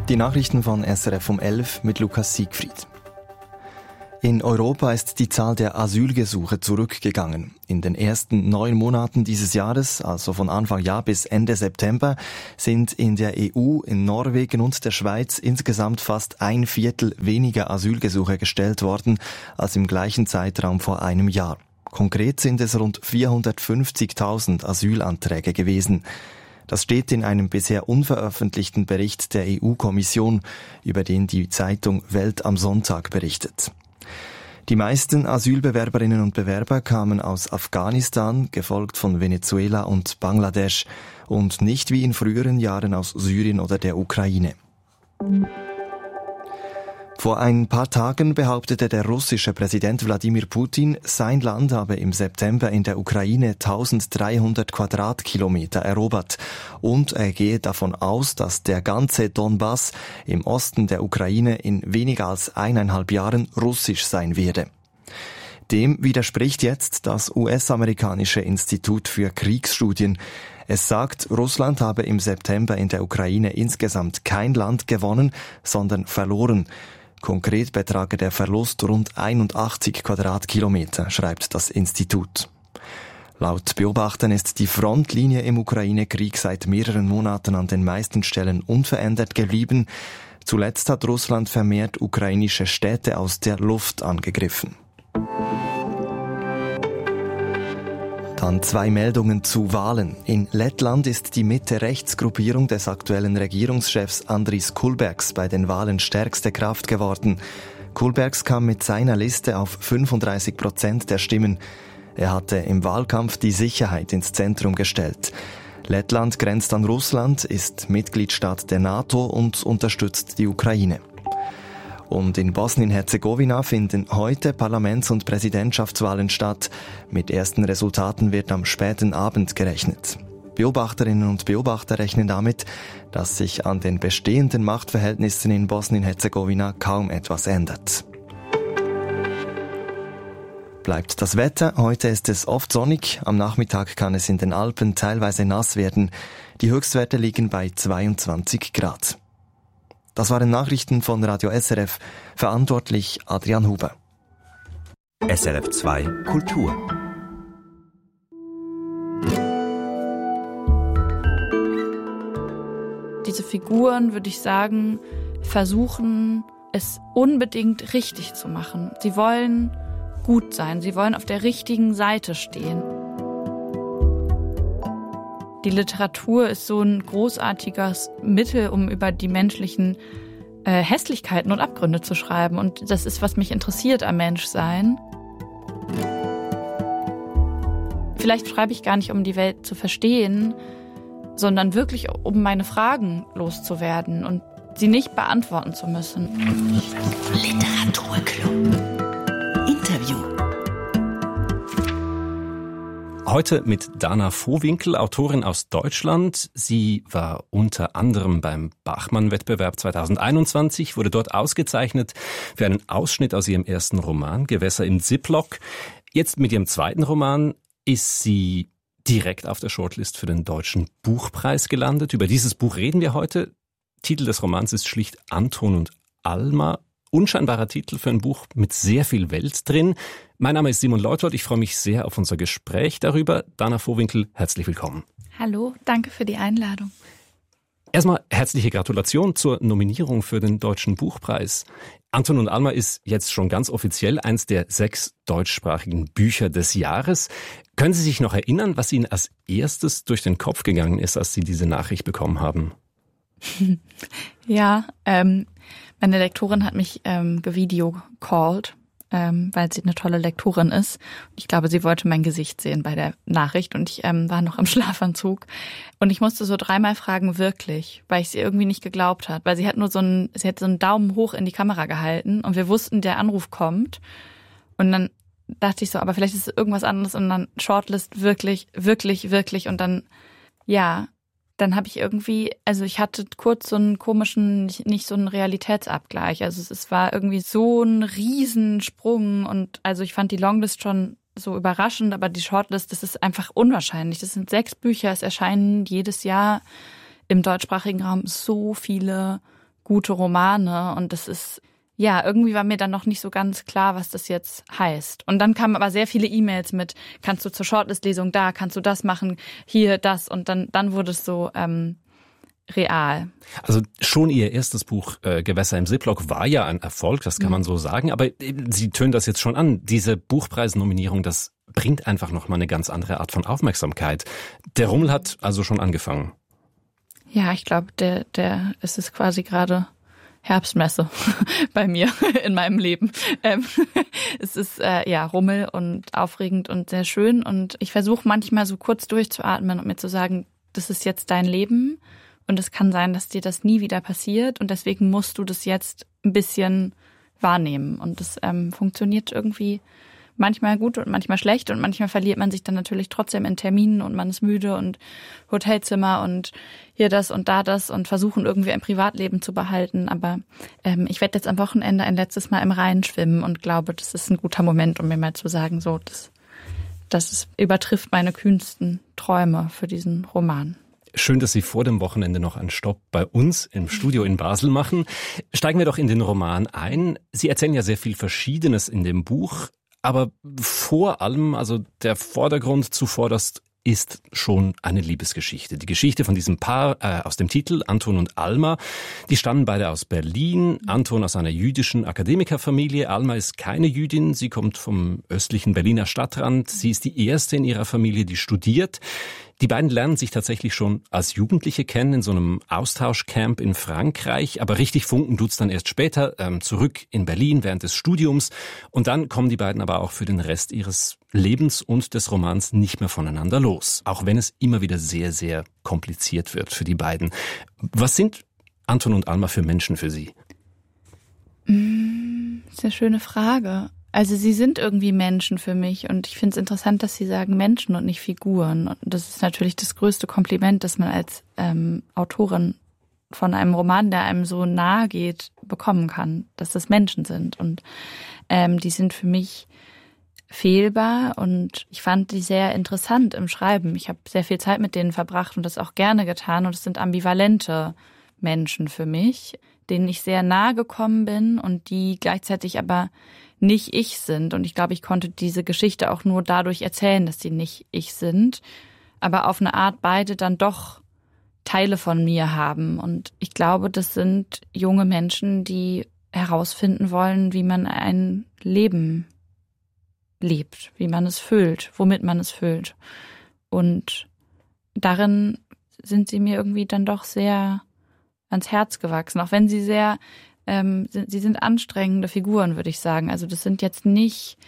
Die Nachrichten von SRF um 11 mit Lukas Siegfried. In Europa ist die Zahl der Asylgesuche zurückgegangen. In den ersten 9 Monaten dieses Jahres, also von Anfang Jahr bis Ende September, sind in der EU, in Norwegen und der Schweiz insgesamt fast 1/4 weniger Asylgesuche gestellt worden als im gleichen Zeitraum vor einem Jahr. Konkret sind es rund 450.000 Asylanträge gewesen. Das steht in einem bisher unveröffentlichten Bericht der EU-Kommission, über den die Zeitung Welt am Sonntag berichtet. Die meisten Asylbewerberinnen und Bewerber kamen aus Afghanistan, gefolgt von Venezuela und Bangladesch und nicht wie in früheren Jahren aus Syrien oder der Ukraine. Vor ein paar Tagen behauptete der russische Präsident Wladimir Putin, sein Land habe im September in der Ukraine 1300 Quadratkilometer erobert und er gehe davon aus, dass der ganze Donbass im Osten der Ukraine in weniger als 1,5 Jahren russisch sein werde. Dem widerspricht jetzt das US-amerikanische Institut für Kriegsstudien. Es sagt, Russland habe im September in der Ukraine insgesamt kein Land gewonnen, sondern verloren. Konkret betrage der Verlust rund 81 Quadratkilometer, schreibt das Institut. Laut Beobachtern ist die Frontlinie im Ukraine-Krieg seit mehreren Monaten an den meisten Stellen unverändert geblieben. Zuletzt hat Russland vermehrt ukrainische Städte aus der Luft angegriffen. Dann 2 Meldungen zu Wahlen. In Lettland ist die Mitte-Rechts-Gruppierung des aktuellen Regierungschefs Andris Kulbergs bei den Wahlen stärkste Kraft geworden. Kulbergs kam mit seiner Liste auf 35% der Stimmen. Er hatte im Wahlkampf die Sicherheit ins Zentrum gestellt. Lettland grenzt an Russland, ist Mitgliedstaat der NATO und unterstützt die Ukraine. Und in Bosnien-Herzegowina finden heute Parlaments- und Präsidentschaftswahlen statt. Mit ersten Resultaten wird am späten Abend gerechnet. Beobachterinnen und Beobachter rechnen damit, dass sich an den bestehenden Machtverhältnissen in Bosnien-Herzegowina kaum etwas ändert. Bleibt das Wetter. Heute ist es oft sonnig. Am Nachmittag kann es in den Alpen teilweise nass werden. Die Höchstwerte liegen bei 22 Grad. Das waren Nachrichten von Radio SRF, verantwortlich Adrian Huber. SRF 2 Kultur. Diese Figuren, würde ich sagen, versuchen, es unbedingt richtig zu machen. Sie wollen gut sein, sie wollen auf der richtigen Seite stehen. Die Literatur ist so ein großartiges Mittel, um über die menschlichen Hässlichkeiten und Abgründe zu schreiben. Und das ist, was mich interessiert am Menschsein. Vielleicht schreibe ich gar nicht, um die Welt zu verstehen, sondern wirklich, um meine Fragen loszuwerden und sie nicht beantworten zu müssen. Literaturclub. Interview. Heute mit Dana Vohwinkel, Autorin aus Deutschland. Sie war unter anderem beim Bachmann-Wettbewerb 2021, wurde dort ausgezeichnet für einen Ausschnitt aus ihrem ersten Roman, Gewässer im Ziplock. Jetzt mit ihrem zweiten Roman ist sie direkt auf der Shortlist für den Deutschen Buchpreis gelandet. Über dieses Buch reden wir heute. Titel des Romans ist schlicht Anton und Alma. Unscheinbarer Titel für ein Buch mit sehr viel Welt drin. Mein Name ist Simon Leuthold. Ich freue mich sehr auf unser Gespräch darüber. Dana Vohwinkel, herzlich willkommen. Hallo, danke für die Einladung. Erstmal herzliche Gratulation zur Nominierung für den Deutschen Buchpreis. Anton und Alma ist jetzt schon ganz offiziell eins der 6 deutschsprachigen Bücher des Jahres. Können Sie sich noch erinnern, was Ihnen als erstes durch den Kopf gegangen ist, als Sie diese Nachricht bekommen haben? Ja, meine Lektorin hat mich gevideo-called, weil sie eine tolle Lektorin ist. Ich glaube, sie wollte mein Gesicht sehen bei der Nachricht und ich war noch im Schlafanzug. Und ich musste so 3-mal fragen, wirklich, weil ich sie irgendwie nicht geglaubt hat. Weil sie hat so einen Daumen hoch in die Kamera gehalten und wir wussten, der Anruf kommt. Und dann dachte ich so, aber vielleicht ist es irgendwas anderes und dann Shortlist wirklich, wirklich, wirklich und dann, ja, dann habe ich irgendwie, also ich hatte kurz so einen komischen, nicht so einen Realitätsabgleich. Also es war irgendwie so ein Riesensprung und also ich fand die Longlist schon so überraschend, aber die Shortlist, das ist einfach unwahrscheinlich. Das sind 6 Bücher, es erscheinen jedes Jahr im deutschsprachigen Raum so viele gute Romane und das ist, ja, irgendwie war mir dann noch nicht so ganz klar, was das jetzt heißt. Und dann kamen aber sehr viele E-Mails mit, kannst du zur Shortlist-Lesung da, kannst du das machen, hier, das und dann wurde es so real. Also schon Ihr erstes Buch Gewässer im Ziploc war ja ein Erfolg, das kann man so sagen, aber Sie tönen das jetzt schon an, diese Buchpreisnominierung, das bringt einfach nochmal eine ganz andere Art von Aufmerksamkeit. Der Rummel hat also schon angefangen. Ja, ich glaube, es ist quasi gerade Herbstmesse bei mir in meinem Leben. Es ist Rummel und aufregend und sehr schön und ich versuche manchmal so kurz durchzuatmen und mir zu sagen, das ist jetzt dein Leben und es kann sein, dass dir das nie wieder passiert und deswegen musst du das jetzt ein bisschen wahrnehmen und das funktioniert irgendwie manchmal gut und manchmal schlecht und manchmal verliert man sich dann natürlich trotzdem in Terminen und man ist müde und Hotelzimmer und hier das und da das und versuchen irgendwie ein Privatleben zu behalten. Aber ich werde jetzt am Wochenende ein letztes Mal im Rhein schwimmen und glaube, das ist ein guter Moment, um mir mal zu sagen, so, das übertrifft meine kühnsten Träume für diesen Roman. Schön, dass Sie vor dem Wochenende noch einen Stopp bei uns im Studio in Basel machen. Steigen wir doch in den Roman ein. Sie erzählen ja sehr viel Verschiedenes in dem Buch. Aber vor allem, also der Vordergrund zuvorderst ist schon eine Liebesgeschichte. Die Geschichte von diesem Paar aus dem Titel, Anton und Alma. Die stammen beide aus Berlin. Anton aus einer jüdischen Akademikerfamilie. Alma ist keine Jüdin. Sie kommt vom östlichen Berliner Stadtrand. Sie ist die erste in ihrer Familie, die studiert. Die beiden lernen sich tatsächlich schon als Jugendliche kennen in so einem Austauschcamp in Frankreich, aber richtig funken tut's dann erst später, zurück in Berlin während des Studiums und dann kommen die beiden aber auch für den Rest ihres Lebens und des Romans nicht mehr voneinander los, auch wenn es immer wieder sehr, sehr kompliziert wird für die beiden. Was sind Anton und Alma für Menschen für Sie? Sehr schöne Frage. Also sie sind irgendwie Menschen für mich und ich finde es interessant, dass Sie sagen Menschen und nicht Figuren. Und das ist natürlich das größte Kompliment, das man als Autorin von einem Roman, der einem so nahe geht, bekommen kann, dass das Menschen sind. Und die sind für mich fehlbar und ich fand die sehr interessant im Schreiben. Ich habe sehr viel Zeit mit denen verbracht und das auch gerne getan und es sind ambivalente Menschen für mich, denen ich sehr nahe gekommen bin und die gleichzeitig aber nicht ich sind. Und ich glaube, ich konnte diese Geschichte auch nur dadurch erzählen, dass sie nicht ich sind, aber auf eine Art beide dann doch Teile von mir haben. Und ich glaube, das sind junge Menschen, die herausfinden wollen, wie man ein Leben lebt, wie man es füllt, womit man es füllt. Und darin sind sie mir irgendwie dann doch sehr ans Herz gewachsen, auch wenn sie sehr sie sind anstrengende Figuren, würde ich sagen. Also das sind jetzt nicht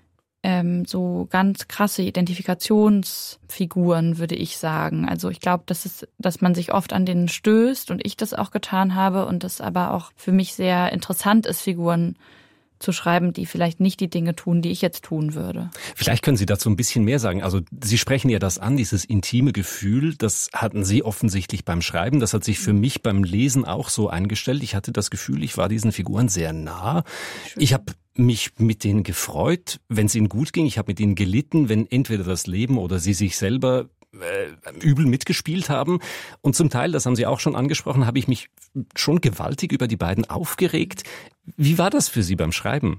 so ganz krasse Identifikationsfiguren, würde ich sagen. Also ich glaube, dass man sich oft an denen stößt und ich das auch getan habe und das aber auch für mich sehr interessant ist, Figuren zu schreiben, die vielleicht nicht die Dinge tun, die ich jetzt tun würde. Vielleicht können Sie dazu ein bisschen mehr sagen. Also Sie sprechen ja das an, dieses intime Gefühl, das hatten Sie offensichtlich beim Schreiben. Das hat sich für mich beim Lesen auch so eingestellt. Ich hatte das Gefühl, ich war diesen Figuren sehr nah. Ich habe mich mit denen gefreut, wenn es ihnen gut ging. Ich habe mit ihnen gelitten, wenn entweder das Leben oder sie sich selber übel mitgespielt haben. Und zum Teil, das haben Sie auch schon angesprochen, habe ich mich schon gewaltig über die beiden aufgeregt. Wie war das für Sie beim Schreiben?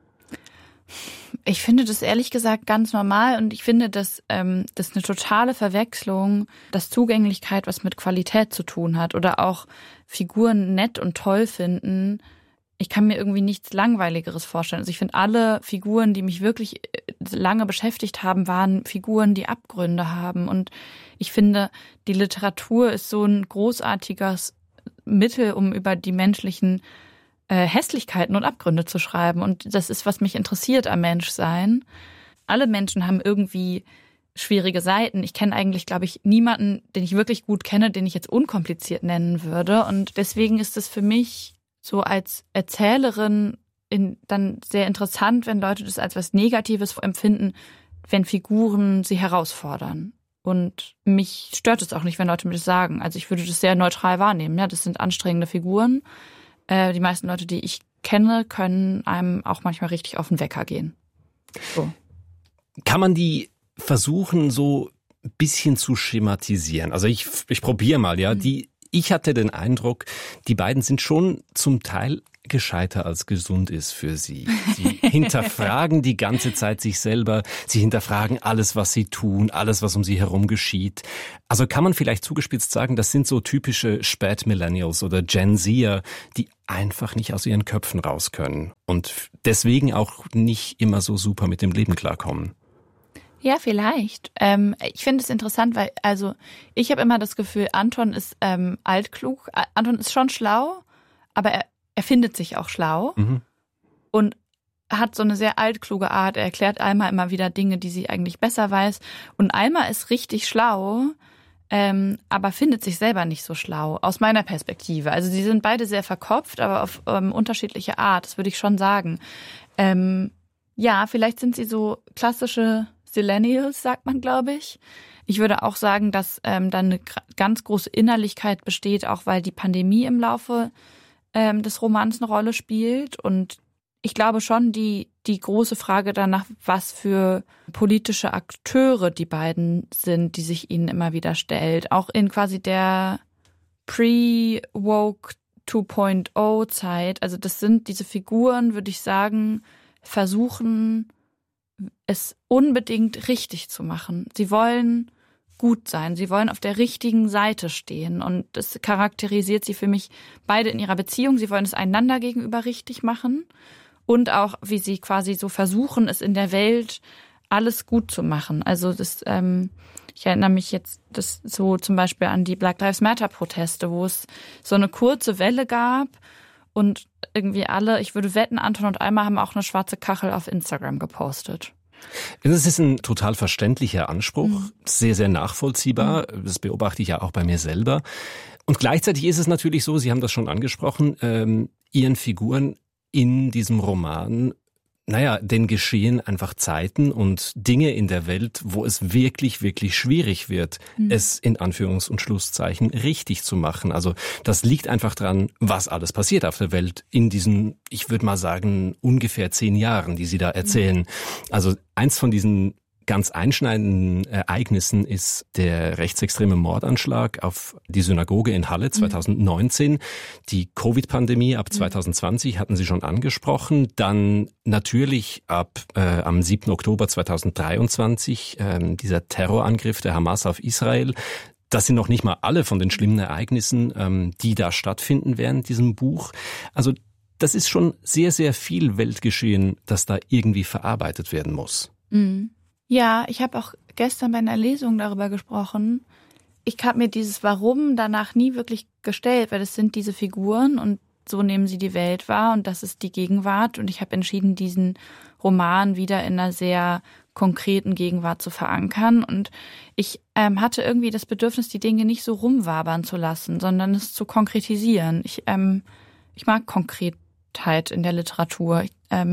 Ich finde das ehrlich gesagt ganz normal und ich finde, dass das eine totale Verwechslung, dass Zugänglichkeit was mit Qualität zu tun hat oder auch Figuren nett und toll finden. Ich kann mir irgendwie nichts Langweiligeres vorstellen. Also ich finde, alle Figuren, die mich wirklich lange beschäftigt haben, waren Figuren, die Abgründe haben. Und ich finde, die Literatur ist so ein großartiges Mittel, um über die menschlichen Hässlichkeiten und Abgründe zu schreiben. Und das ist, was mich interessiert am Menschsein. Alle Menschen haben irgendwie schwierige Seiten. Ich kenne eigentlich, glaube ich, niemanden, den ich wirklich gut kenne, den ich jetzt unkompliziert nennen würde. Und deswegen ist es für mich so als Erzählerin dann sehr interessant, wenn Leute das als was Negatives empfinden, wenn Figuren sie herausfordern. Und mich stört es auch nicht, wenn Leute mir das sagen. Also ich würde das sehr neutral wahrnehmen. Ja, das sind anstrengende Figuren. Die meisten Leute, die ich kenne, können einem auch manchmal richtig auf den Wecker gehen. So. Kann man die versuchen, so ein bisschen zu schematisieren? Also ich probiere mal, ja. Die ich hatte den Eindruck, die beiden sind schon zum Teil gescheiter als gesund ist für sie. Sie hinterfragen die ganze Zeit sich selber, sie hinterfragen alles, was sie tun, alles, was um sie herum geschieht. Also kann man vielleicht zugespitzt sagen, das sind so typische Spät-Millennials oder Gen Zer, die einfach nicht aus ihren Köpfen raus können und deswegen auch nicht immer so super mit dem Leben klarkommen. Ja, vielleicht. Ich finde es interessant, weil ich habe immer das Gefühl, Anton ist altklug. Anton ist schon schlau, aber er findet sich auch schlau und hat so eine sehr altkluge Art. Er erklärt Alma immer wieder Dinge, die sie eigentlich besser weiß. Und Alma ist richtig schlau, aber findet sich selber nicht so schlau, aus meiner Perspektive. Also sie sind beide sehr verkopft, aber auf unterschiedliche Art, das würde ich schon sagen. Ja, vielleicht sind sie so klassische Zillennials, sagt man, glaube ich. Ich würde auch sagen, dass da eine ganz große Innerlichkeit besteht, auch weil die Pandemie im Laufe des Romans eine Rolle spielt. Und ich glaube schon, die große Frage danach, was für politische Akteure die beiden sind, die sich ihnen immer wieder stellt. Auch in quasi der Pre-Woke 2.0 Zeit. Also das sind diese Figuren, würde ich sagen, versuchen es unbedingt richtig zu machen. Sie wollen gut sein, sie wollen auf der richtigen Seite stehen und das charakterisiert sie für mich beide in ihrer Beziehung. Sie wollen es einander gegenüber richtig machen und auch, wie sie quasi so versuchen, es in der Welt alles gut zu machen. Also ich erinnere mich jetzt das so zum Beispiel an die Black Lives Matter Proteste, wo es so eine kurze Welle gab und irgendwie alle, ich würde wetten, Anton und Alma haben auch eine schwarze Kachel auf Instagram gepostet. Das ist ein total verständlicher Anspruch, sehr, sehr nachvollziehbar. Das beobachte ich ja auch bei mir selber. Und gleichzeitig ist es natürlich so, Sie haben das schon angesprochen, Ihren Figuren in diesem Roman, den geschehen einfach Zeiten und Dinge in der Welt, wo es wirklich, wirklich schwierig wird, es in Anführungs- und Schlusszeichen richtig zu machen. Also das liegt einfach dran, was alles passiert auf der Welt in diesen, ich würde mal sagen, ungefähr 10 Jahren, die Sie da erzählen. Also eins von diesen ganz einschneidenden Ereignissen ist der rechtsextreme Mordanschlag auf die Synagoge in Halle 2019. Die Covid-Pandemie ab 2020 hatten Sie schon angesprochen. Dann natürlich am 7. Oktober 2023 dieser Terrorangriff der Hamas auf Israel. Das sind noch nicht mal alle von den schlimmen Ereignissen, die da stattfinden während diesem Buch. Also das ist schon sehr, sehr viel Weltgeschehen, das da irgendwie verarbeitet werden muss. Ja, ich habe auch gestern bei einer Lesung darüber gesprochen. Ich habe mir dieses Warum danach nie wirklich gestellt, weil das sind diese Figuren und so nehmen sie die Welt wahr und das ist die Gegenwart. Und ich habe entschieden, diesen Roman wieder in einer sehr konkreten Gegenwart zu verankern. Und ich hatte irgendwie das Bedürfnis, die Dinge nicht so rumwabern zu lassen, sondern es zu konkretisieren. Ich mag Konkretheit in der Literatur.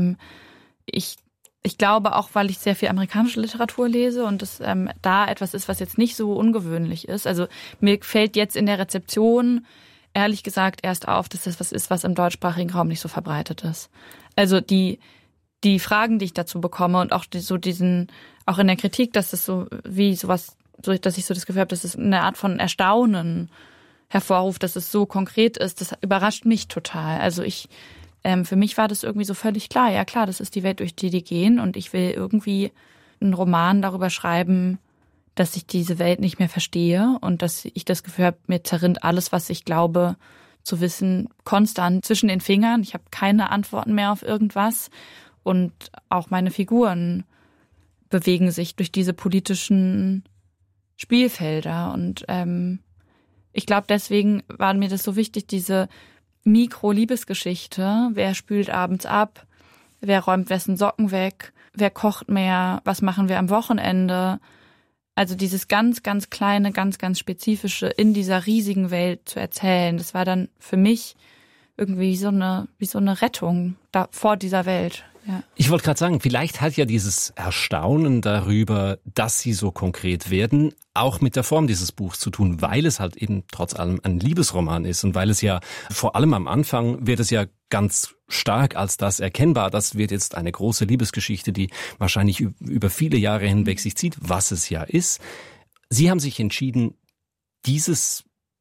Ich glaube auch, weil ich sehr viel amerikanische Literatur lese und das da etwas ist, was jetzt nicht so ungewöhnlich ist. Also mir fällt jetzt in der Rezeption ehrlich gesagt erst auf, dass das was ist, was im deutschsprachigen Raum nicht so verbreitet ist. Also die Fragen, die ich dazu bekomme und auch auch in der Kritik, dass es so wie sowas, dass ich so das Gefühl habe, dass es eine Art von Erstaunen hervorruft, dass es so konkret ist, das überrascht mich total. Also für mich war das irgendwie so völlig klar. Ja klar, das ist die Welt, durch die gehen und ich will irgendwie einen Roman darüber schreiben, dass ich diese Welt nicht mehr verstehe und dass ich das Gefühl habe, mir zerrinnt alles, was ich glaube zu wissen, konstant zwischen den Fingern. Ich habe keine Antworten mehr auf irgendwas und auch meine Figuren bewegen sich durch diese politischen Spielfelder und ich glaube, deswegen war mir das so wichtig, diese Mikro-Liebesgeschichte. Wer spült abends ab? Wer räumt wessen Socken weg? Wer kocht mehr? Was machen wir am Wochenende? Also dieses ganz, ganz kleine, ganz, ganz spezifische in dieser riesigen Welt zu erzählen, das war dann für mich irgendwie wie so eine Rettung da vor dieser Welt. Ja. Ich wollte gerade sagen, vielleicht hat ja dieses Erstaunen darüber, dass sie so konkret werden, auch mit der Form dieses Buchs zu tun, weil es halt eben trotz allem ein Liebesroman ist und weil es ja vor allem am Anfang wird es ja ganz stark als das erkennbar. Das wird jetzt eine große Liebesgeschichte, die wahrscheinlich über viele Jahre hinweg sich zieht, was es ja ist. Sie haben sich entschieden, dieses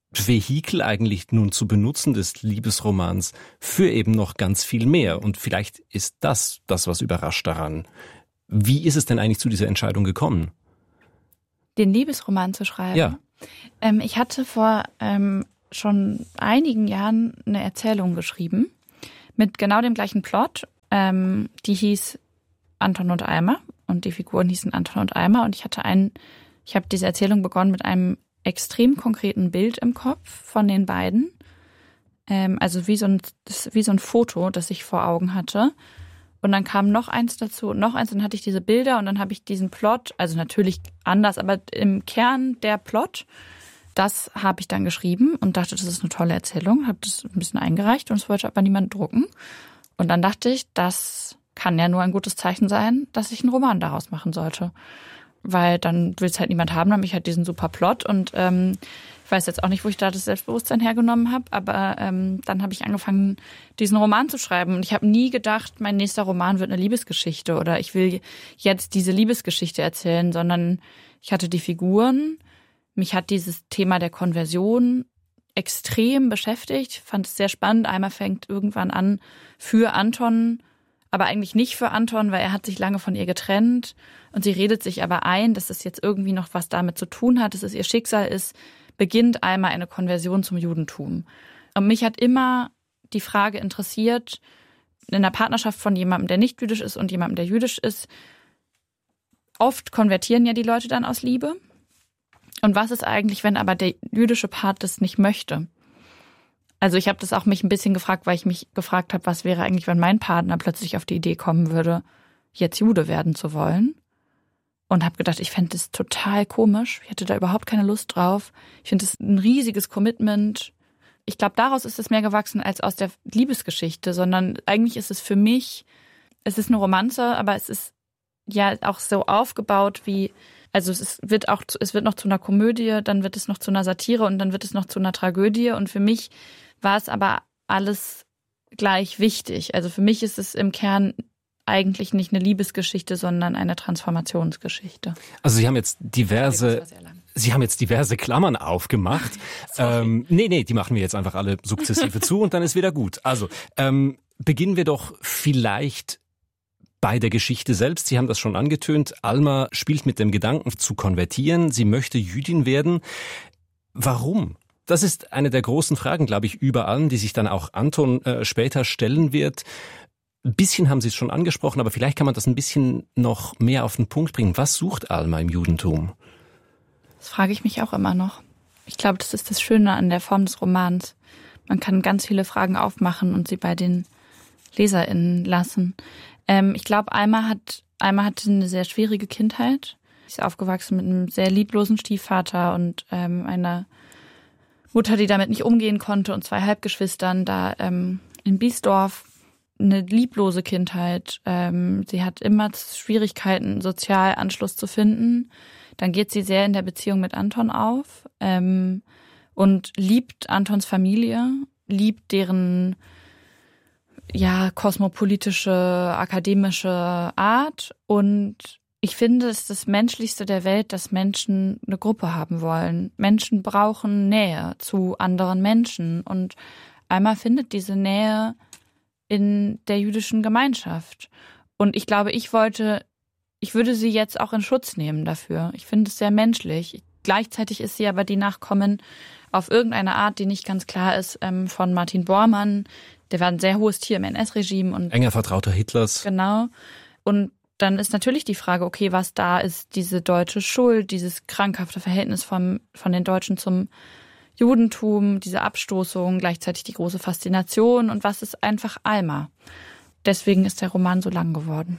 Vehikel eigentlich nun zu benutzen des Liebesromans für eben noch ganz viel mehr. Und vielleicht ist das, was überrascht daran. Wie ist es denn eigentlich zu dieser Entscheidung gekommen? Den Liebesroman zu schreiben? Ja. Ich hatte vor schon einigen Jahren eine Erzählung geschrieben mit genau dem gleichen Plot. Die hieß Anton und Alma und die Figuren hießen Anton und Alma. Und ich habe diese Erzählung begonnen mit einem extrem konkreten Bild im Kopf von den beiden. Also wie so ein Foto, das ich vor Augen hatte. Und dann kam noch eins dazu und noch eins. Dann hatte ich diese Bilder und dann habe ich diesen Plot, also natürlich anders, aber im Kern der Plot, das habe ich dann geschrieben und dachte, das ist eine tolle Erzählung. Habe das ein bisschen eingereicht und es wollte aber niemand drucken. Und dann dachte ich, das kann ja nur ein gutes Zeichen sein, dass ich einen Roman daraus machen sollte. Weil dann will es halt niemand haben, dann habe ich halt diesen super Plot und ich weiß jetzt auch nicht, wo ich da das Selbstbewusstsein hergenommen habe, aber dann habe ich angefangen, diesen Roman zu schreiben und ich habe nie gedacht, mein nächster Roman wird eine Liebesgeschichte oder ich will jetzt diese Liebesgeschichte erzählen, sondern ich hatte die Figuren, mich hat dieses Thema der Konversion extrem beschäftigt, fand es sehr spannend. Einmal fängt irgendwann an für Anton, aber eigentlich nicht für Anton, weil er hat sich lange von ihr getrennt und sie redet sich aber ein, dass es jetzt irgendwie noch was damit zu tun hat, dass es ihr Schicksal ist, beginnt einmal eine Konversion zum Judentum. Und mich hat immer die Frage interessiert, in der Partnerschaft von jemandem, der nicht jüdisch ist und jemandem, der jüdisch ist, oft konvertieren ja die Leute dann aus Liebe. Und was ist eigentlich, wenn aber der jüdische Part das nicht möchte? Also ich habe das auch mich ein bisschen gefragt, weil ich mich gefragt habe, was wäre eigentlich, wenn mein Partner plötzlich auf die Idee kommen würde, jetzt Jude werden zu wollen. Und habe gedacht, ich fände das total komisch. Ich hätte da überhaupt keine Lust drauf. Ich finde das ein riesiges Commitment. Ich glaube, daraus ist es mehr gewachsen als aus der Liebesgeschichte, sondern eigentlich ist es für mich, es ist eine Romanze, aber es ist ja auch so aufgebaut wie, also es wird noch zu einer Komödie, dann wird es noch zu einer Satire und dann wird es noch zu einer Tragödie. Und für mich war es aber alles gleich wichtig. Also für mich ist es im Kern eigentlich nicht eine Liebesgeschichte, sondern eine Transformationsgeschichte. Also Sie haben jetzt diverse Klammern aufgemacht. Nee, die machen wir jetzt einfach alle sukzessive zu und dann ist wieder gut. Also beginnen wir doch vielleicht bei der Geschichte selbst. Sie haben das schon angetönt. Alma spielt mit dem Gedanken zu konvertieren. Sie möchte Jüdin werden. Warum? Das ist eine der großen Fragen, glaube ich, über allen, die sich dann auch Anton später stellen wird. Ein bisschen haben Sie es schon angesprochen, aber vielleicht kann man das ein bisschen noch mehr auf den Punkt bringen. Was sucht Alma im Judentum? Das frage ich mich auch immer noch. Ich glaube, das ist das Schöne an der Form des Romans. Man kann ganz viele Fragen aufmachen und sie bei den LeserInnen lassen. Ich glaube, Alma hatte eine sehr schwierige Kindheit. Sie ist aufgewachsen mit einem sehr lieblosen Stiefvater und einer Mutter, die damit nicht umgehen konnte und 2 Halbgeschwistern da in Biesdorf. Eine lieblose Kindheit. Sie hat immer Schwierigkeiten, sozial Anschluss zu finden. Dann geht sie sehr in der Beziehung mit Anton auf und liebt Antons Familie, liebt deren kosmopolitische, akademische Art. Und ich finde, es ist das Menschlichste der Welt, dass Menschen eine Gruppe haben wollen. Menschen brauchen Nähe zu anderen Menschen. Und Alma findet diese Nähe in der jüdischen Gemeinschaft. Und ich glaube, ich würde sie jetzt auch in Schutz nehmen dafür. Ich finde es sehr menschlich. Gleichzeitig ist sie aber die Nachkommen auf irgendeine Art, die nicht ganz klar ist, von Martin Bormann. Der war ein sehr hohes Tier im NS-Regime. Und enger Vertrauter Hitlers. Genau. Und dann ist natürlich die Frage, okay, was da ist, diese deutsche Schuld, dieses krankhafte Verhältnis von den Deutschen zum Judentum, diese Abstoßung, gleichzeitig die große Faszination und was ist einfach Alma. Deswegen ist der Roman so lang geworden.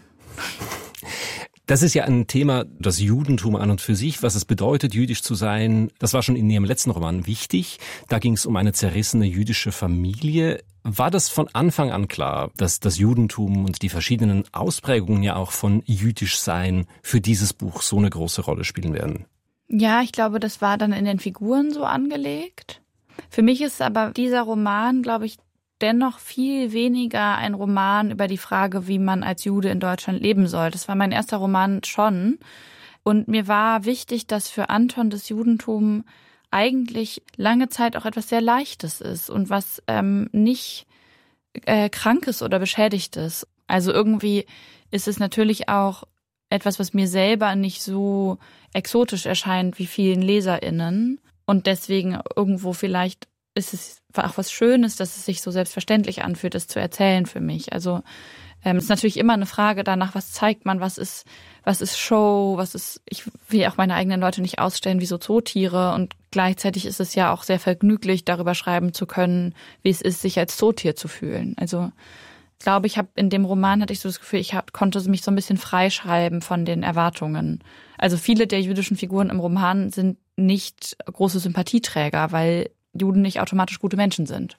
Das ist ja ein Thema, das Judentum an und für sich, was es bedeutet, jüdisch zu sein. Das war schon in Ihrem letzten Roman wichtig. Da ging es um eine zerrissene jüdische Familie. War das von Anfang an klar, dass das Judentum und die verschiedenen Ausprägungen ja auch von jüdisch sein für dieses Buch so eine große Rolle spielen werden? Ja, ich glaube, das war dann in den Figuren so angelegt. Für mich ist aber dieser Roman, glaube ich, dennoch viel weniger ein Roman über die Frage, wie man als Jude in Deutschland leben soll. Das war mein erster Roman schon. Und mir war wichtig, dass für Anton das Judentum eigentlich lange Zeit auch etwas sehr Leichtes ist und was nicht Krankes oder Beschädigtes. Also irgendwie ist es natürlich auch etwas, was mir selber nicht so exotisch erscheint wie vielen LeserInnen. Und deswegen irgendwo vielleicht ist es auch was Schönes, dass es sich so selbstverständlich anfühlt, es zu erzählen für mich. Also es ist natürlich immer eine Frage danach, was zeigt man, was ist Show, ich will auch meine eigenen Leute nicht ausstellen wie so Zootiere und gleichzeitig ist es ja auch sehr vergnüglich, darüber schreiben zu können, wie es ist, sich als Zootier zu fühlen. Also ich glaube, in dem Roman hatte ich so das Gefühl, konnte mich so ein bisschen freischreiben von den Erwartungen. Also viele der jüdischen Figuren im Roman sind nicht große Sympathieträger, weil Juden nicht automatisch gute Menschen sind.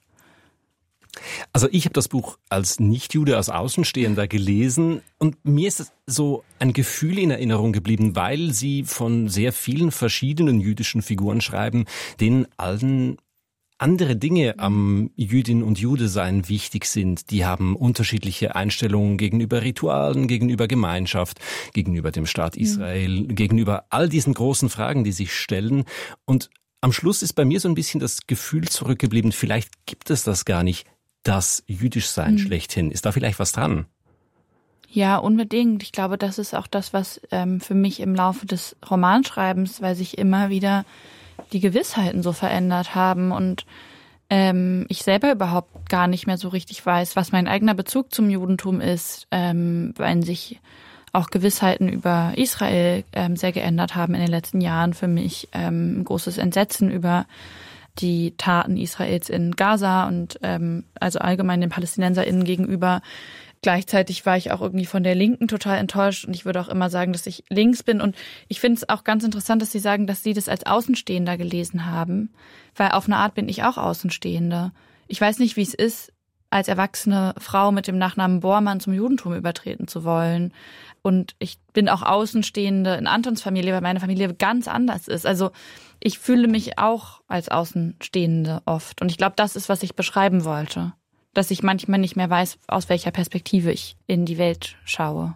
Also ich habe das Buch als Nicht-Jude, als Außenstehender gelesen und mir ist so ein Gefühl in Erinnerung geblieben, weil Sie von sehr vielen verschiedenen jüdischen Figuren schreiben, denen allen andere Dinge am Jüdin und Jude-Sein wichtig sind. Die haben unterschiedliche Einstellungen gegenüber Ritualen, gegenüber Gemeinschaft, gegenüber dem Staat Israel, gegenüber all diesen großen Fragen, die sich stellen. Und am Schluss ist bei mir so ein bisschen das Gefühl zurückgeblieben, vielleicht gibt es das gar nicht, das Jüdischsein schlechthin. Ist da vielleicht was dran? Ja, unbedingt. Ich glaube, das ist auch das, was für mich im Laufe des Romanschreibens, weil sich immer wieder die Gewissheiten so verändert haben und ich selber überhaupt gar nicht mehr so richtig weiß, was mein eigener Bezug zum Judentum ist, weil sich auch Gewissheiten über Israel sehr geändert haben in den letzten Jahren für mich. Ein großes Entsetzen über die Taten Israels in Gaza und also allgemein den PalästinenserInnen gegenüber. Gleichzeitig war ich auch irgendwie von der Linken total enttäuscht und ich würde auch immer sagen, dass ich links bin. Und ich finde es auch ganz interessant, dass Sie sagen, dass Sie das als Außenstehender gelesen haben, weil auf eine Art bin ich auch Außenstehende. Ich weiß nicht, wie es ist, als erwachsene Frau mit dem Nachnamen Bormann zum Judentum übertreten zu wollen. Und ich bin auch Außenstehende in Antons Familie, weil meine Familie ganz anders ist. Also ich fühle mich auch als Außenstehende oft. Und ich glaube, das ist, was ich beschreiben wollte. Dass ich manchmal nicht mehr weiß, aus welcher Perspektive ich in die Welt schaue.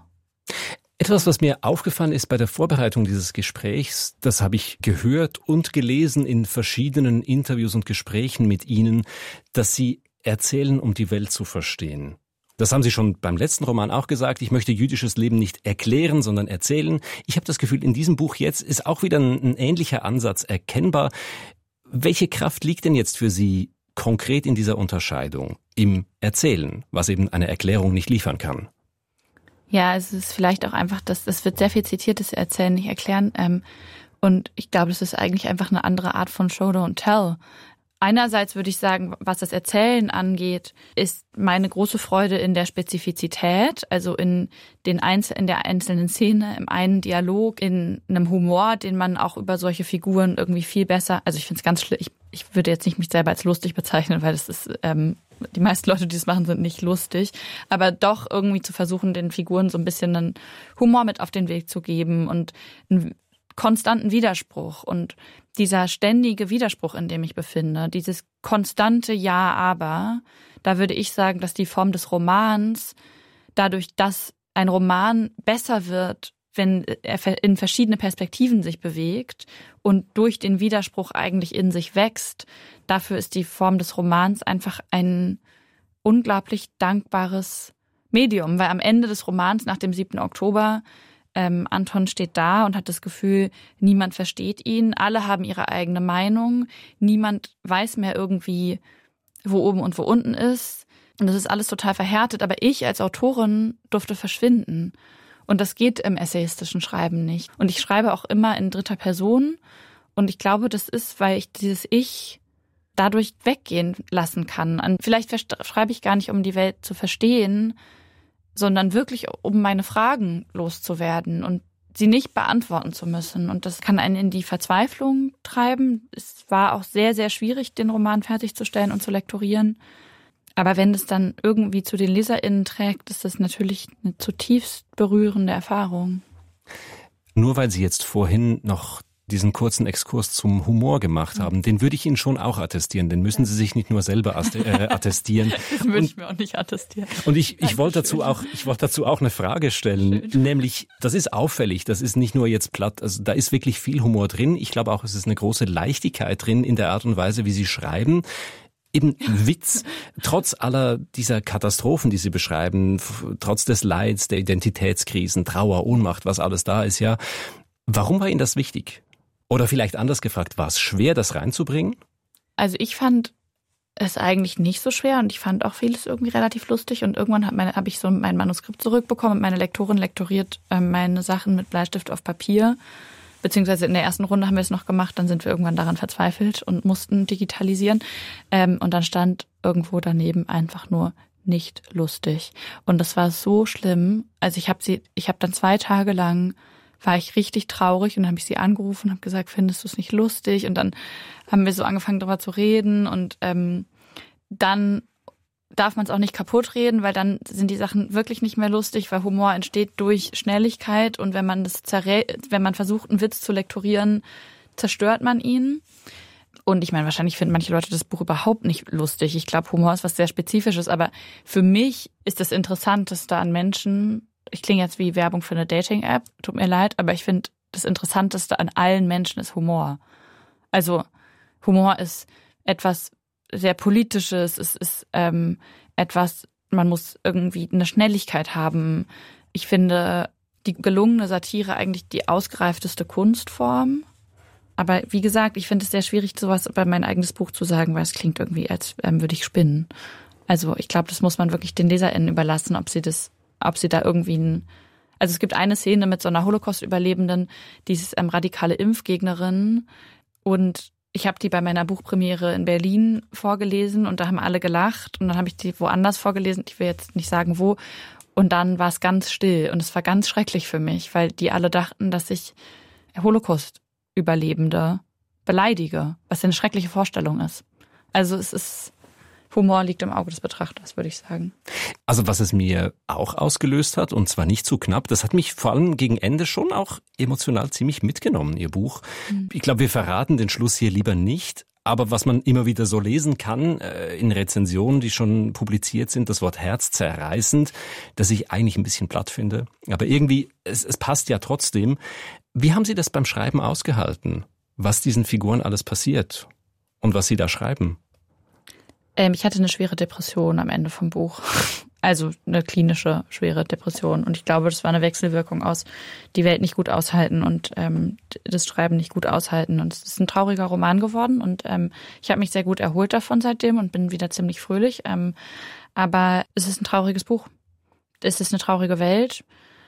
Etwas, was mir aufgefallen ist bei der Vorbereitung dieses Gesprächs, das habe ich gehört und gelesen in verschiedenen Interviews und Gesprächen mit Ihnen, dass Sie erzählen, um die Welt zu verstehen. Das haben Sie schon beim letzten Roman auch gesagt. Ich möchte jüdisches Leben nicht erklären, sondern erzählen. Ich habe das Gefühl, in diesem Buch jetzt ist auch wieder ein ähnlicher Ansatz erkennbar. Welche Kraft liegt denn jetzt für Sie konkret in dieser Unterscheidung im Erzählen, was eben eine Erklärung nicht liefern kann? Ja, es ist vielleicht auch einfach, das wird sehr viel zitiert, das Erzählen nicht erklären. Und ich glaube, es ist eigentlich einfach eine andere Art von Show, Don't Tell. Einerseits würde ich sagen, was das Erzählen angeht, ist meine große Freude in der Spezifität, also in der einzelnen Szene, im einen Dialog, in einem Humor, den man auch über solche Figuren irgendwie viel besser, also ich finde es ganz schlimm, ich würde jetzt nicht mich selber als lustig bezeichnen, weil das ist, die meisten Leute, die das machen, sind nicht lustig, aber doch irgendwie zu versuchen, den Figuren so ein bisschen einen Humor mit auf den Weg zu geben und einen konstanten Widerspruch und dieser ständige Widerspruch, in dem ich befinde, dieses konstante Ja, aber, da würde ich sagen, dass die Form des Romans, dadurch, dass ein Roman besser wird, wenn er in verschiedene Perspektiven sich bewegt und durch den Widerspruch eigentlich in sich wächst, dafür ist die Form des Romans einfach ein unglaublich dankbares Medium, weil am Ende des Romans nach dem 7. Oktober Anton steht da und hat das Gefühl, niemand versteht ihn, alle haben ihre eigene Meinung, niemand weiß mehr irgendwie, wo oben und wo unten ist. Und das ist alles total verhärtet, aber ich als Autorin durfte verschwinden. Und das geht im essayistischen Schreiben nicht. Und ich schreibe auch immer in dritter Person. Und ich glaube, das ist, weil ich dieses Ich dadurch weggehen lassen kann. Und vielleicht schreibe ich gar nicht, um die Welt zu verstehen, sondern wirklich, um meine Fragen loszuwerden und sie nicht beantworten zu müssen. Und das kann einen in die Verzweiflung treiben. Es war auch sehr, sehr schwierig, den Roman fertigzustellen und zu lektorieren. Aber wenn es dann irgendwie zu den LeserInnen trägt, ist das natürlich eine zutiefst berührende Erfahrung. Nur weil Sie jetzt vorhin noch diesen kurzen Exkurs zum Humor gemacht haben, den würde ich Ihnen schon auch attestieren. Den müssen Sie sich nicht nur selber attestieren. Das würde ich mir auch nicht attestieren. Und ich wollte dazu auch eine Frage stellen, nämlich, das ist auffällig, das ist nicht nur jetzt platt, also da ist wirklich viel Humor drin. Ich glaube auch, es ist eine große Leichtigkeit drin in der Art und Weise, wie Sie schreiben. Eben Witz, trotz aller dieser Katastrophen, die Sie beschreiben, trotz des Leids, der Identitätskrisen, Trauer, Ohnmacht, was alles da ist, ja. Warum war Ihnen das wichtig? Oder vielleicht anders gefragt, war es schwer, das reinzubringen? Also ich fand es eigentlich nicht so schwer und ich fand auch vieles irgendwie relativ lustig und irgendwann habe ich so mein Manuskript zurückbekommen und meine Lektorin lektoriert meine Sachen mit Bleistift auf Papier. Beziehungsweise in der ersten Runde haben wir es noch gemacht, dann sind wir irgendwann daran verzweifelt und mussten digitalisieren. Und dann stand irgendwo daneben einfach nur nicht lustig. Und das war so schlimm. Also ich habe dann 2 Tage lang war ich richtig traurig und dann habe ich sie angerufen und habe gesagt, findest du es nicht lustig? Und dann haben wir so angefangen, darüber zu reden und dann darf man es auch nicht kaputt reden, weil dann sind die Sachen wirklich nicht mehr lustig, weil Humor entsteht durch Schnelligkeit und wenn man versucht, einen Witz zu lektorieren, zerstört man ihn. Und ich meine, wahrscheinlich finden manche Leute das Buch überhaupt nicht lustig. Ich glaube, Humor ist was sehr Spezifisches, aber für mich ist das Interessanteste an Menschen, ich klinge jetzt wie Werbung für eine Dating-App, tut mir leid, aber ich finde, das Interessanteste an allen Menschen ist Humor. Also Humor ist etwas sehr Politisches, es ist etwas, man muss irgendwie eine Schnelligkeit haben. Ich finde die gelungene Satire eigentlich die ausgereifteste Kunstform. Aber wie gesagt, ich finde es sehr schwierig, sowas über mein eigenes Buch zu sagen, weil es klingt irgendwie, als würde ich spinnen. Also ich glaube, das muss man wirklich den LeserInnen überlassen, ob sie da irgendwie also es gibt eine Szene mit so einer Holocaust-Überlebenden, die ist radikale Impfgegnerin und ich habe die bei meiner Buchpremiere in Berlin vorgelesen und da haben alle gelacht und dann habe ich die woanders vorgelesen, ich will jetzt nicht sagen wo, und dann war es ganz still und es war ganz schrecklich für mich, weil die alle dachten, dass ich Holocaust-Überlebende beleidige, was ja eine schreckliche Vorstellung ist. Also Humor liegt im Auge des Betrachters, würde ich sagen. Also was es mir auch ausgelöst hat, und zwar nicht zu knapp, das hat mich vor allem gegen Ende schon auch emotional ziemlich mitgenommen, Ihr Buch. Ich glaube, wir verraten den Schluss hier lieber nicht, aber was man immer wieder so lesen kann, in Rezensionen, die schon publiziert sind, das Wort herzzerreißend, das ich eigentlich ein bisschen platt finde. Aber irgendwie, es passt ja trotzdem. Wie haben Sie das beim Schreiben ausgehalten? Was diesen Figuren alles passiert und was Sie da schreiben? Ich hatte eine schwere Depression am Ende vom Buch. Also eine klinische, schwere Depression. Und ich glaube, das war eine Wechselwirkung aus die Welt nicht gut aushalten und das Schreiben nicht gut aushalten. Und es ist ein trauriger Roman geworden. Und ich habe mich sehr gut erholt davon seitdem und bin wieder ziemlich fröhlich. Aber es ist ein trauriges Buch. Es ist eine traurige Welt.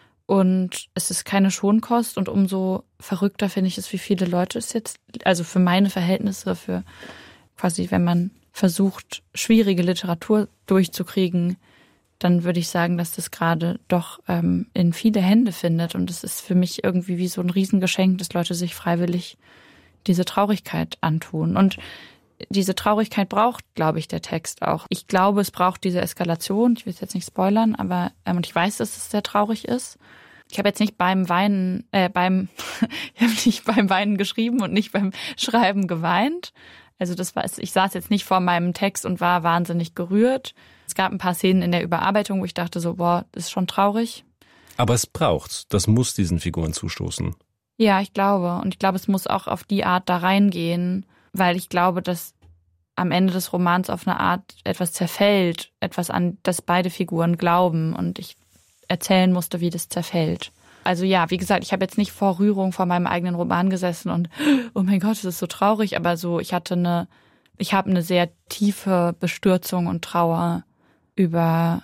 Und es ist keine Schonkost. Und umso verrückter finde ich es, wie viele Leute es jetzt, also für meine Verhältnisse, für quasi, wenn man versucht, schwierige Literatur durchzukriegen, dann würde ich sagen, dass das gerade doch in viele Hände findet. Und es ist für mich irgendwie wie so ein Riesengeschenk, dass Leute sich freiwillig diese Traurigkeit antun. Und diese Traurigkeit braucht, glaube ich, der Text auch. Ich glaube, es braucht diese Eskalation. Ich will es jetzt nicht spoilern, aber und ich weiß, dass es sehr traurig ist. Ich habe jetzt nicht beim Weinen, ich habe nicht beim Weinen geschrieben und nicht beim Schreiben geweint. Also ich saß jetzt nicht vor meinem Text und war wahnsinnig gerührt. Es gab ein paar Szenen in der Überarbeitung, wo ich dachte so, boah, das ist schon traurig. Aber es braucht, das muss diesen Figuren zustoßen. Ja, ich glaube. Und ich glaube, es muss auch auf die Art da reingehen, weil ich glaube, dass am Ende des Romans auf eine Art etwas zerfällt, etwas an das beide Figuren glauben und ich erzählen musste, wie das zerfällt. Also ja, wie gesagt, ich habe jetzt nicht vor Rührung vor meinem eigenen Roman gesessen und oh mein Gott, das ist so traurig, aber so ich habe eine sehr tiefe Bestürzung und Trauer über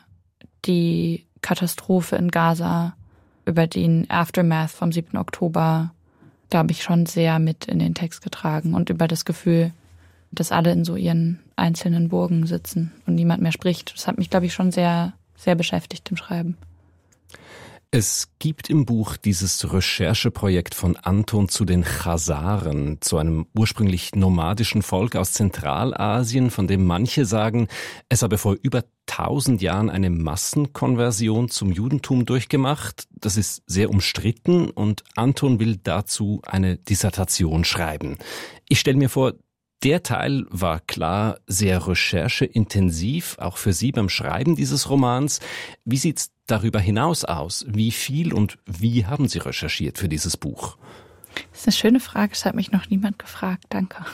die Katastrophe in Gaza, über den Aftermath vom 7. Oktober, da habe ich schon sehr mit in den Text getragen und über das Gefühl, dass alle in so ihren einzelnen Burgen sitzen und niemand mehr spricht. Das hat mich, glaube ich, schon sehr, sehr beschäftigt im Schreiben. Es gibt im Buch dieses Rechercheprojekt von Anton zu den Chasaren, zu einem ursprünglich nomadischen Volk aus Zentralasien, von dem manche sagen, es habe vor über 1000 Jahren eine Massenkonversion zum Judentum durchgemacht. Das ist sehr umstritten und Anton will dazu eine Dissertation schreiben. Ich stelle mir vor, der Teil war klar sehr rechercheintensiv, auch für Sie beim Schreiben dieses Romans. Wie sieht's darüber hinaus aus? Wie viel und wie haben Sie recherchiert für dieses Buch? Das ist eine schöne Frage, das hat mich noch niemand gefragt, danke.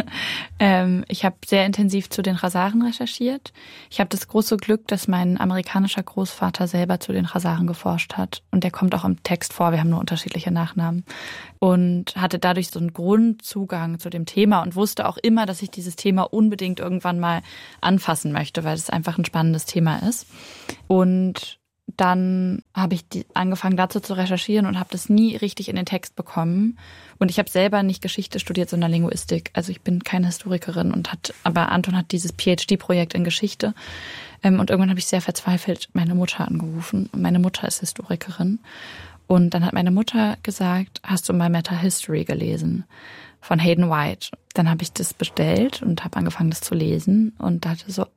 Ich habe sehr intensiv zu den Chasaren recherchiert. Ich habe das große Glück, dass mein amerikanischer Großvater selber zu den Chasaren geforscht hat. Und der kommt auch im Text vor, wir haben nur unterschiedliche Nachnamen. Und hatte dadurch so einen Grundzugang zu dem Thema und wusste auch immer, dass ich dieses Thema unbedingt irgendwann mal anfassen möchte, weil es einfach ein spannendes Thema ist. Und dann habe ich angefangen dazu zu recherchieren und habe das nie richtig in den Text bekommen. Und ich habe selber nicht Geschichte studiert, sondern Linguistik. Also ich bin keine Historikerin aber Anton hat dieses PhD-Projekt in Geschichte. Und irgendwann habe ich sehr verzweifelt meine Mutter angerufen. Und meine Mutter ist Historikerin. Und dann hat meine Mutter gesagt, hast du mal Meta History gelesen von Hayden White? Dann habe ich das bestellt und habe angefangen, das zu lesen und dachte so,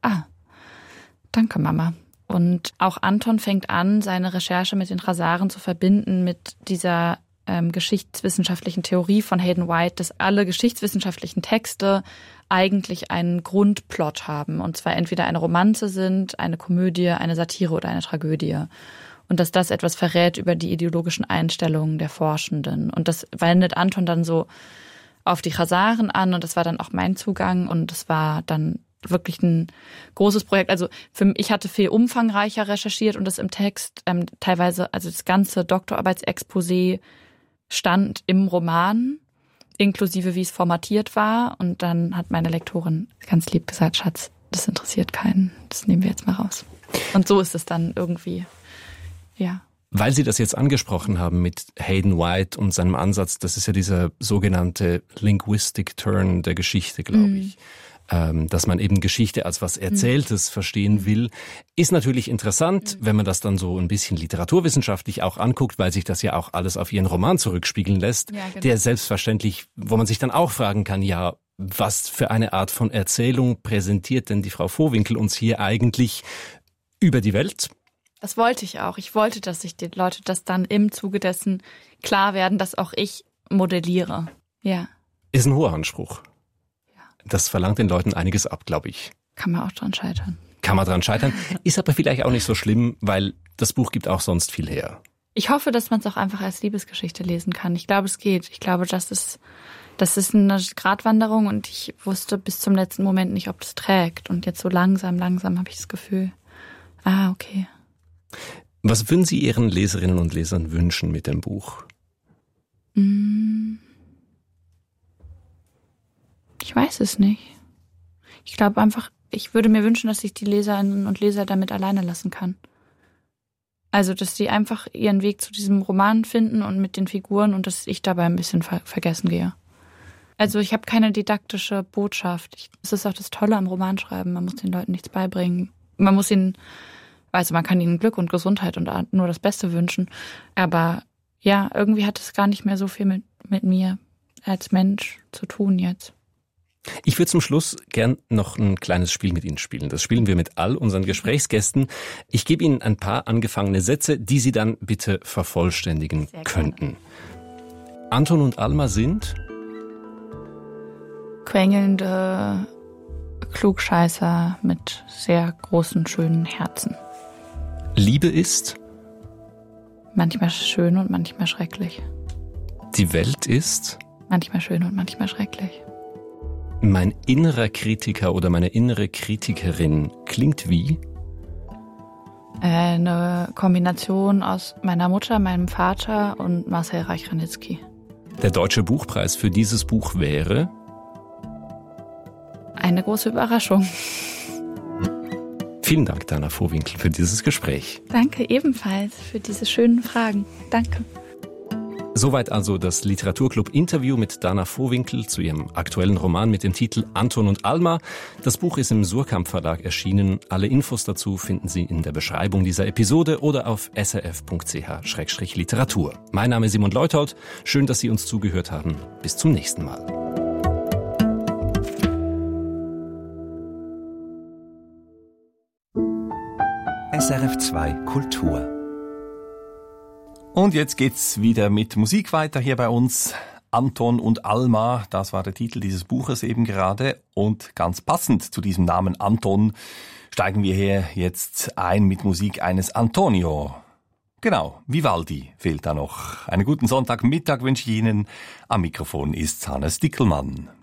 danke Mama. Und auch Anton fängt an, seine Recherche mit den Chasaren zu verbinden mit dieser geschichtswissenschaftlichen Theorie von Hayden White, dass alle geschichtswissenschaftlichen Texte eigentlich einen Grundplot haben. Und zwar entweder eine Romanze sind, eine Komödie, eine Satire oder eine Tragödie. Und dass das etwas verrät über die ideologischen Einstellungen der Forschenden. Und das wendet Anton dann so auf die Chasaren an. Und das war dann auch mein Zugang. Und das war dann wirklich ein großes Projekt. Also ich hatte viel umfangreicher recherchiert und das im Text teilweise, also das ganze Doktorarbeitsexposé stand im Roman, inklusive wie es formatiert war. Und dann hat meine Lektorin ganz lieb gesagt, Schatz, das interessiert keinen, das nehmen wir jetzt mal raus. Und so ist es dann irgendwie, ja. Weil Sie das jetzt angesprochen haben mit Hayden White und seinem Ansatz, das ist ja dieser sogenannte Linguistic Turn der Geschichte, glaube ich. Dass man eben Geschichte als was Erzähltes verstehen will, ist natürlich interessant, wenn man das dann so ein bisschen literaturwissenschaftlich auch anguckt, weil sich das ja auch alles auf Ihren Roman zurückspiegeln lässt, ja, genau. Der selbstverständlich, wo man sich dann auch fragen kann, ja, was für eine Art von Erzählung präsentiert denn die Frau Vohwinkel uns hier eigentlich über die Welt? Das wollte ich auch. Ich wollte, dass sich die Leute das dann im Zuge dessen klar werden, dass auch ich modelliere. Ja. Ist ein hoher Anspruch. Das verlangt den Leuten einiges ab, glaube ich. Kann man auch dran scheitern. Kann man dran scheitern. Ist aber vielleicht auch nicht so schlimm, weil das Buch gibt auch sonst viel her. Ich hoffe, dass man es auch einfach als Liebesgeschichte lesen kann. Ich glaube, es geht. Ich glaube, das ist eine Gratwanderung und ich wusste bis zum letzten Moment nicht, ob das trägt. Und jetzt so langsam habe ich das Gefühl, okay. Was würden Sie Ihren Leserinnen und Lesern wünschen mit dem Buch? Ich weiß es nicht. Ich glaube einfach, ich würde mir wünschen, dass ich die Leserinnen und Leser damit alleine lassen kann. Also, dass sie einfach ihren Weg zu diesem Roman finden und mit den Figuren und dass ich dabei ein bisschen vergessen gehe. Also, ich habe keine didaktische Botschaft. Das ist auch das Tolle am Romanschreiben. Man muss den Leuten nichts beibringen. Man kann ihnen Glück und Gesundheit und nur das Beste wünschen. Aber ja, irgendwie hat es gar nicht mehr so viel mit mir als Mensch zu tun jetzt. Ich würde zum Schluss gern noch ein kleines Spiel mit Ihnen spielen. Das spielen wir mit all unseren Gesprächsgästen. Ich gebe Ihnen ein paar angefangene Sätze, die Sie dann bitte vervollständigen könnten. Anton und Alma sind? Quengelnde Klugscheißer mit sehr großen, schönen Herzen. Liebe ist? Manchmal schön und manchmal schrecklich. Die Welt ist? Manchmal schön und manchmal schrecklich. Mein innerer Kritiker oder meine innere Kritikerin klingt wie? Eine Kombination aus meiner Mutter, meinem Vater und Marcel Reich-Ranitzky. Der Deutsche Buchpreis für dieses Buch wäre? Eine große Überraschung. Vielen Dank, Dana Vohwinkel, für dieses Gespräch. Danke ebenfalls für diese schönen Fragen. Danke. Soweit also das Literaturclub-Interview mit Dana Vohwinkel zu ihrem aktuellen Roman mit dem Titel Anton und Alma. Das Buch ist im Surkamp Verlag erschienen. Alle Infos dazu finden Sie in der Beschreibung dieser Episode oder auf srf.ch/literatur. Mein Name ist Simon Leuthold. Schön, dass Sie uns zugehört haben. Bis zum nächsten Mal. SRF2 Kultur. Und jetzt geht's wieder mit Musik weiter hier bei uns. Anton und Alma, das war der Titel dieses Buches eben gerade. Und ganz passend zu diesem Namen Anton steigen wir hier jetzt ein mit Musik eines Antonio. Genau, Vivaldi fehlt da noch. Einen guten Sonntagmittag wünsche ich Ihnen. Am Mikrofon ist Hannes Dickelmann.